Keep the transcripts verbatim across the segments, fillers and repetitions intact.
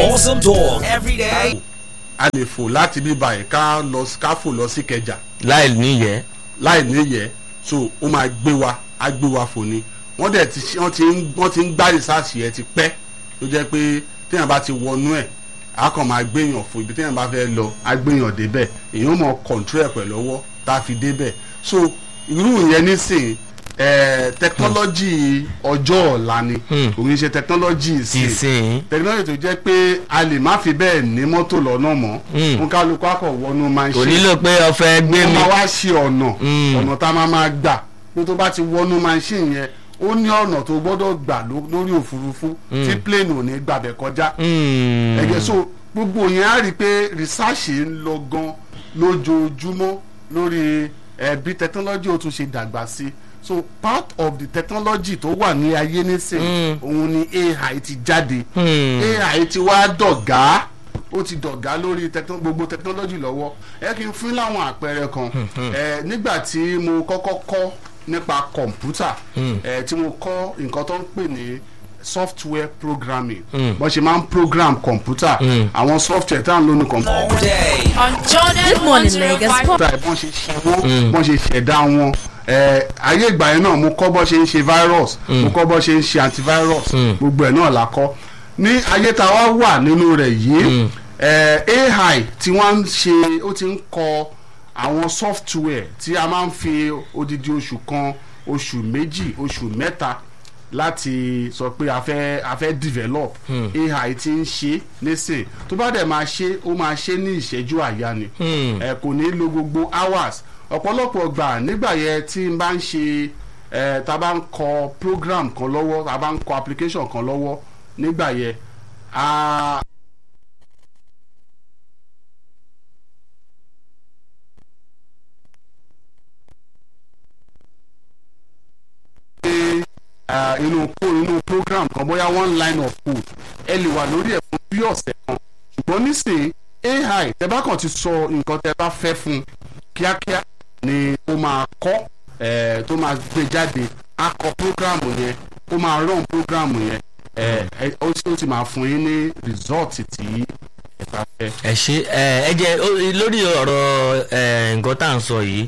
Awesome talk every day. a lè fò láti bí báyìí ká lọ ká fò lọ sí Ìkẹjà láì níyẹ láì níyẹ so ó máa gbé wa á gbé wa fò ni wọ́n dẹ̀ ti wọ́n ti ń wọ́n ti ń gbá rìsáàsì yẹn ti pẹ́ tó jẹ́ pé téèyàn bá ti wọnú ẹ̀ á kàn máa gbéyàn fò ibi téèyàn bá fẹ́ lọ á gbéyàn débẹ̀ èèyàn mọ̀ kọ̀ǹtúrò ẹ̀ pẹ̀lú ọwọ́ tá a fi débẹ̀ so irú yẹn nísìnyí Eh, technology ọjọ́ ọ̀la ni òun ṣe technology sí technology tó jẹ́ pé a lè má fi bẹ́ẹ̀ ní mọ́tò lọ́nà mọ́ n kálukú akọ̀ wọnú machine kò nílò pé ọ̀fẹ́ gbé mi wọ́n máa wá ṣe ọ̀nà ọ̀nà tá a máa máa gbà pé tó bá ti wọnú machine yẹn ó ní ọ̀nà tó gbọ́dọ̀ gbà lórí òfurufú tí plane ò ní gbàbẹ̀ kọjá ẹ̀gẹ́ so gbogbo yẹn á rí i pé research ń lọ gan lójoojúmọ́ lórí bí technology ó tún ṣe dàgbà sí so part of the technology tó wà ní ayé nísìnyí òun ni A I ti jáde A I ti wá dọ̀gá ó ti dọ̀gá lórí gbogbo technology lọ́wọ́ ẹ kí n fún láwọn àpẹẹrẹ kan ẹ nígbà tí mo kọ́kọ́ kọ́ nípa kọ̀ǹpútà ẹ tí mo kọ́ nǹkan tó ń pè ní software programming bọ́n ṣe máa ń program kọ̀ǹpútà àwọn software tá à ń lò ní kọ̀ǹpútà. Good morning, Lagos. bọ́n ṣe ṣe wọ́n bọ́n ṣe ṣẹ̀dá wọn ayé ìgbà yẹn náà mo kọ́ bọ́ ṣe ń ṣe virus mo kọ́ bọ́ ṣe ń ṣe antivirus gbogbo ẹ̀ náà la kọ́ ní ayé tá a wá wà nínú rẹ̀ yìí A I tí wọ́n ń ṣe ó ti ń kọ àwọn software tí a máa ń fi odidi oṣù kan oṣù méjì oṣù mẹ́ta láti sọ pé a fẹ́ a fẹ́ develop A I ti ń ṣe lẹ́sìn tó bá dẹ̀ máa ṣe ó máa ṣe ní ìṣẹ́jú àyà ni ẹ kò ní lo gbogbo hours ọ̀pọ̀lọpọ̀ gbà nígbà yẹn tí n bá ń ṣe ẹ tá a bá ń kọ program kan lọ́wọ́ tá a bá ń kọ application kan lọ́wọ́ nígbà yẹn a. inú inú program kan bóyá one line of code ẹ lè wà lórí ẹ̀ fún bí ọ̀sẹ̀ kan ṣùgbọ́n nísìnyí A I tẹ́ bá kàn ti sọ nǹkan tẹ́ bá fẹ́ fún kíákíá ni ó máa kọ́ ẹ̀ tó máa gbé jáde á kọ program yẹn ó máa run program yẹn ẹ̀ ó sì máa fún yín ní result tí ẹ bá fẹ́. ẹ ṣe ẹ jẹ lórí ọ̀rọ̀ nǹkan tá à ń sọ yìí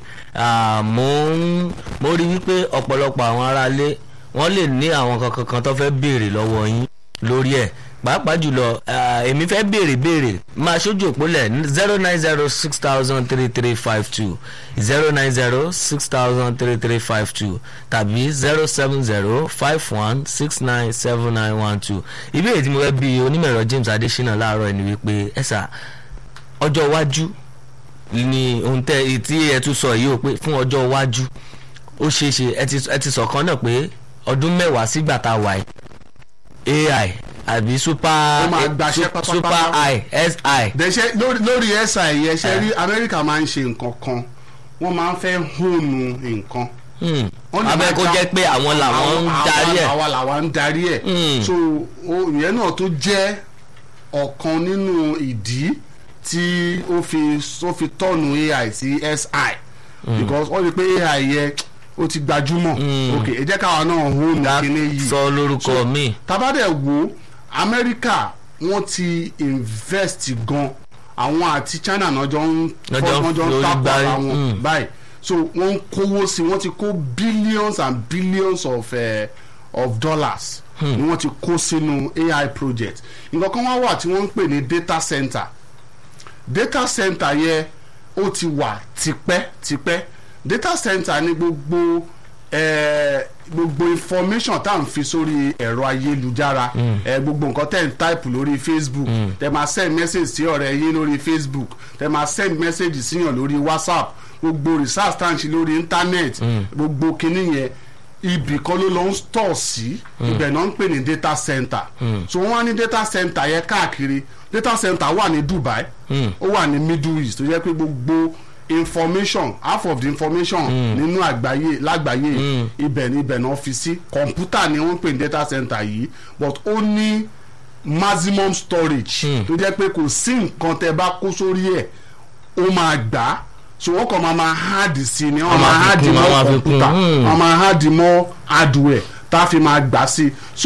mo rí wípé ọ̀pọ̀lọpọ̀ àwọn aráalé wọ́n lè ní àwọn kankan kan tó fẹ́ béèrè lọ́wọ́ yín lórí ẹ̀ pàápàá jùlọ èmi fẹ́ béèrè béèrè máa ṣojú òpólẹ̀ zero nine zero six thousand three three five two zero nine zero six thousand three three five two tàbí zero seven zero five one six nine seven nine one two. ìbéèrè tí mo fẹ́ bi onímọ̀ẹ̀rọ James Adésínà láàárọ̀ ẹni wípé ẹ̀sà ọjọ́ iwájú ni ohun tẹ́ tí ẹ tún sọ yìí ó pé fún ọjọ́ iwájú ó ṣeé ṣe ẹ ti sọ̀kan náà pé ọdún mẹ́wàá sígbà tá a wà yìí A I àbí super super I S I. dẹ̀ṣẹ́ lórí S I yẹn ṣe rí Amẹ́ríkà máa ń ṣe nǹkan kan wọ́n máa ń fẹ́ hóònù nǹkan. abẹ́ kó jẹ́ pé àwọn làwọn ń darí ẹ̀. àwa làwa ń darí ẹ̀. so ìyẹn náà tó jẹ́ ọ̀kan nínú ìdí tí ó fi ó fi tọ́nu A I sí S I. because wọ́n rí pé A I yẹn ó ti gbajúmọ̀ ok ẹ jẹ́ káwa náà hóònù kíní yìí. sọ lórúkọ mi. tabadẹ wo Amẹ́ríkà wọ́n ti invest gan àwọn àti China náà jọ ń jọ ń tàpá ara wọn báyìí so wọ́n ń kówó sí wọ́n ti kó billions and billions of uh, of dollars ni wọ́n ti kó sínú A I project nǹkan kan wá wà tí wọ́n ń pè ní data center data center yẹn ó ti wà tipẹ́ tipẹ́ data center ní gbogbo eh, gbogbo information tá à ń fi sórí ẹ̀rọ ayélujára ẹ gbogbo nǹkan tẹ̀ ń type lórí Facebook tẹ̀ máa send message sí ọ̀rẹ́ yín lórí Facebook tẹ̀ máa send message síyàn lórí WhatsApp gbogbo research tá à ń ṣe lórí internet gbogbo kinní yẹn ibì kan ló lọ ń store sí ibẹ̀ náà ń pè ní data center so wọ́n wá ní data center yẹn káàkiri data center wà ní Dubai ó wà ní Middle East tó jẹ́ pé gbogbo information half of the information nínú àgbáyé lágbàáyé ibẹ̀ ní ibẹ̀ náà fi sí kọ̀ǹpútà ni wọ́n pè ní data center yìí but ó ní maximum storage tó jẹ́ pé kò sí nǹkan tẹ́ bá kó sórí ẹ̀ ó máa gbà so wọ́n kàn máa máa hard sí ni wọ́n máa hard mọ́ kọ̀ǹpútà wọ́n máa hard mọ́ hardware tá a fi máa gbà sí so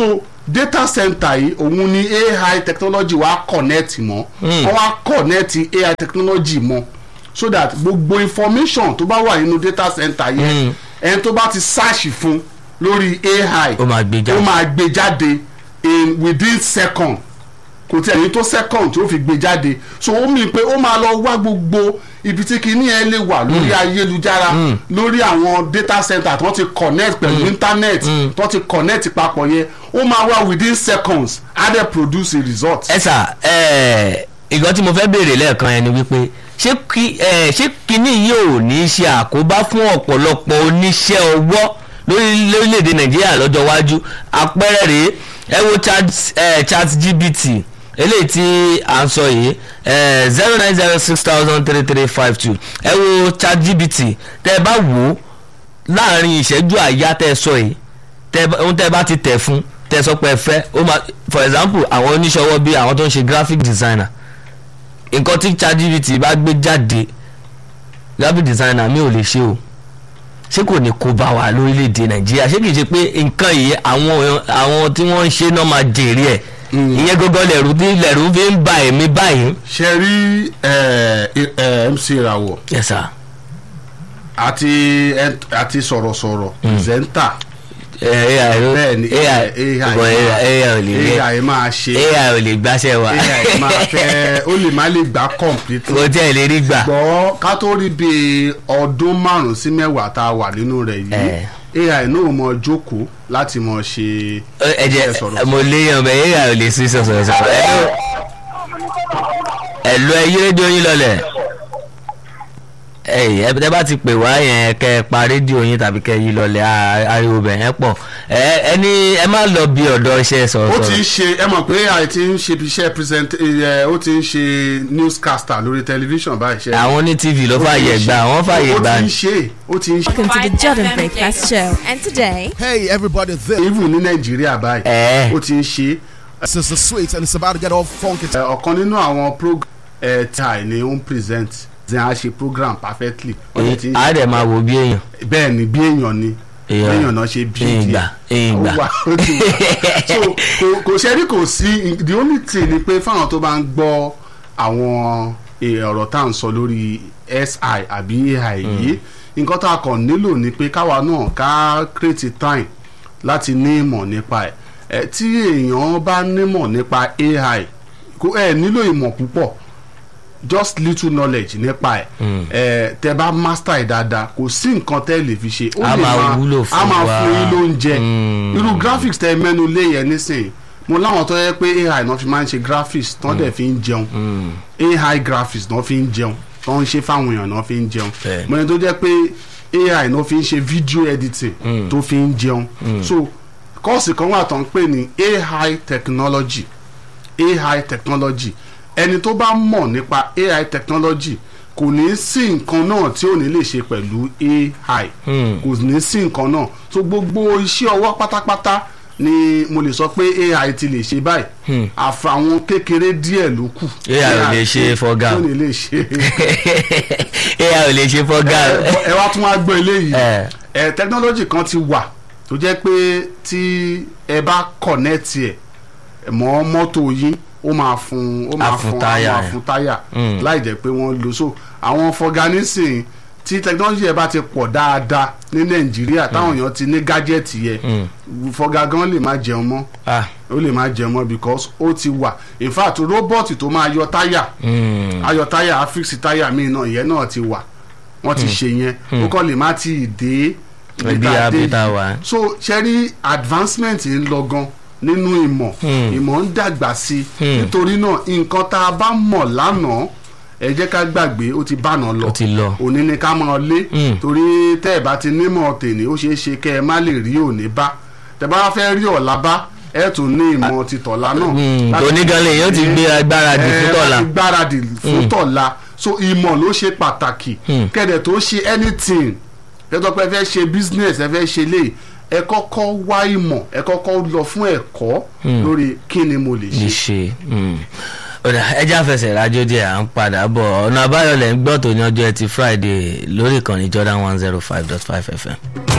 data center yìí òun ni A I technology wa connect mọ́ wọ́n wá connect A I technology mọ́ so that gbogbo information tó bá wà nínú data center yẹn ẹni tó bá ti search fún lórí A I ó máa gbé jáde ó máa gbé jáde in within second kò tí ẹ̀yìn tó second tó fi gbé jáde so ó mì pé ó máa lọ wá gbogbo ibi tí kinní ẹ lè wà lórí ayélujára lórí àwọn data center tó ti connect pẹ̀lú internet tó ti connect papọ̀ yẹn ó máa wá within seconds á dẹ̀ produce a result. ẹ sà ìgbọ́n tí mo fẹ́ béèrè lẹ́ẹ̀kan ẹni wípé ṣé kí ṣé kinní yìí ò ní ṣe àkóbá fún ọ̀pọ̀lọpọ̀ oníṣẹ́ ọwọ́ lórílẹ̀‐èdè nàìjíríà lọ́jọ́ iwájú àpẹẹrẹ rèé ẹ wo chat G P T eléyìí tí à ń sọ yìí zero nine zero six thousand three three five two ẹ wo chat G P T tẹ ẹ bá wò ó láàrin ìṣẹ́jú àyá tẹ ẹ sọ yìí ohun tẹ ẹ bá ti tẹ̀ fún tẹ ẹ sọ pé ẹ fẹ́ ó máa for example àwọn oníṣòwò bíi àwọn tó ń ṣe graphic designer nǹkan tí chat G P T bá gbé jáde graphic designer mi ò lè ṣe o ṣé kò ní kó bá wa lórílẹ̀‐èdè nàìjíríà ṣé kìí ṣe pé nǹkan yìí àwọn àwọn tí wọ́n ń ṣe náà máa jèrè ẹ̀ ìyẹn gógó lẹ̀rú tí lẹ̀rú fi ń ba ẹ̀mí báyìí. ṣe rí M C Rawọ yes sir àti àti sọ̀rọ̀sọ̀rọ̀ presenter bẹ́ẹ̀ ni A I máa ṣe A I ò lè gbàṣẹ wa A I máa fẹ́ ó lè má lè gbà complete kò tí ẹ lè rí gbà. gbọ́ ká tó rí bíi ọdún márùn-ún sí mẹ́wàá tá a wà nínú rẹ̀ yìí A I náà mọ jókòó láti mọ ṣe ẹ̀jẹ̀ mo léyàn bẹ́ẹ̀ A I ò lè sí sọ̀sọ̀ sọ̀rọ̀ ẹ̀ lọ ẹyí rédíò yín lọlẹ̀ ẹ ẹ bá ti pè wá yẹn kẹ ẹ pa rédíò yín tàbí kẹ yí lọlẹ ariwo bẹ̀ yẹn pọ̀ ẹ ẹni ẹ má lọ bí ọ̀dọ̀ iṣẹ́ sọ̀rọ̀. ó ti ń ṣe ẹ mọ̀ pé àì ti ń ṣe iṣẹ́ present ẹ ó ti ń ṣe newscaster lórí tẹlifíṣàn báyìí. àwọn ní tv ló fààyè gbà àwọn fààyè gbà. ó ti ń ṣe ó ti ń ṣe. Welcome to the Jordan Breakfast Show, and today. Hey everybody, this even ní nàìjíríà báyìí ó ti ń ṣe. this is the sweet and it's about to get all funky. ọ̀kan nínú àwọn program ẹ̀ tí àì ní ó ń present zan a ṣe program perfectly. a dẹ̀ máa wo bí èèyàn. bẹ́ẹ̀ ni bí èèyàn ni èèyàn náà ṣe bí ìgbà ìgbà so kò ṣe rí kò sí the only thing ni pé fáwọn tó bá ń gbọ́ àwọn ọ̀rọ̀ tá à ń sọ lórí S I àbí A I yìí nǹkan tá a kàn nílò ni pé káwa náà ká create time láti ní ìmọ̀ nípa ẹ̀ tí èèyàn bá nímọ̀ nípa A I kò ẹ̀ nílò ìmọ̀ púpọ̀ just little knowledge nípa ẹ ẹ tẹ bá master ẹ dáadáa kò sí nǹkan tẹ lè fi ṣe ó lè máa a máa fún yín lóúnjẹ irú graphics tẹ mẹ́nu lé yẹn nísìnyí mo láwọn tó yẹ pé A I náà fi máa ń ṣe graphics tán dẹ̀ fi ń jẹun A I graphics náà fi ń jẹun tó ń ṣe fáwọn èèyàn náà fi ń jẹun mo ní tó jẹ́ pé A I náà fi ń ṣe video editing tó fi ń jẹun so kọ́ọ̀sì kan wà tó ń pè ní A I technology A I technology ẹni tó bá mọ̀ nípa A I technology kò ní sí nǹkan náà tí ò ní lè ṣe pẹ̀lú A I kò ní sí nǹkan náà tó gbogbo iṣẹ́ ọwọ́ pátápátá ni mo lè sọ pé A I ti lè ṣe báyìí àfàwọn kékeré díẹ̀ ló kù. A I ò lè ṣe fọ́gà ò ní lè ṣe A I ò lè ṣe fọ́gà. ẹ wá tún wá gbọ́ eléyìí ẹ technology kan ti wà tó jẹ́ pé tí ẹ bá connect ẹ mọ́ mọ́tò yín ó máa fún ó máa fún ó máa fún táyà láì jẹ́ pé wọ́n lò so àwọn fọganisìn tí technology ẹ bá ti pọ̀ dáadáa ní nàìjíríà táwọn èèyàn ti ní gájẹ́ẹ̀tì yẹ fọgá gan lè má jẹun mọ́ ó lè má jẹun mọ́ because ó ti wà in fact robot tó máa yọ táyà ayọ táyà afix táyà míì náà ìyẹn náà ti wà wọ́n ti ṣe yẹn ó kọ́ lè má ti dé ibi àbíta wa so ṣe rí advancement ń lọ gan nínú ìmọ̀ ìmọ̀ ń dàgbà sí nítorí náà nǹkan tá a bá mọ̀ lánàá ẹ jẹ́ ká gbàgbé ó ti bánà lọ òní ni ká máa lé torí tẹ́ ẹ bá ti nímọ̀ tèní ó ṣeé ṣe kẹ́ ẹ má lè rí òní bá tẹ́ bá fẹ́ rí ọ̀la bá ẹ tún ní ìmọ̀ ti tọ̀la náà. oníganlẹ̀ yóò ti gbé agbáradì fún tọ̀la. ẹ gbáradì fún tọ̀la so ìmọ̀ ló ṣe pàtàkì kẹ́dẹ̀ tó ṣe anything kẹ́tọ́ pé ẹ fẹ́ ṣe business ẹ fẹ́ ṣe léyìí ẹ kọ́kọ́ wá ìmọ̀ ẹ kọ́kọ́ lọ fún ẹ̀kọ́ lórí kí ni mo lè ṣe. ọ̀dà ẹja fẹsẹ̀ rájò díẹ̀ à ń padà bọ̀ ọ̀nà àbáyọ lẹ̀ ń gbọ́ tó ní ọjọ́ ẹtì Friday lórí ìkànnì Jordan one zero five dot five F M.